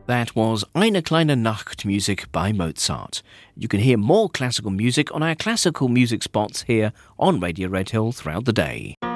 That was Eine kleine Nacht music by Mozart. You can hear more classical music on our classical music spots here on Radio Red Hill throughout the day.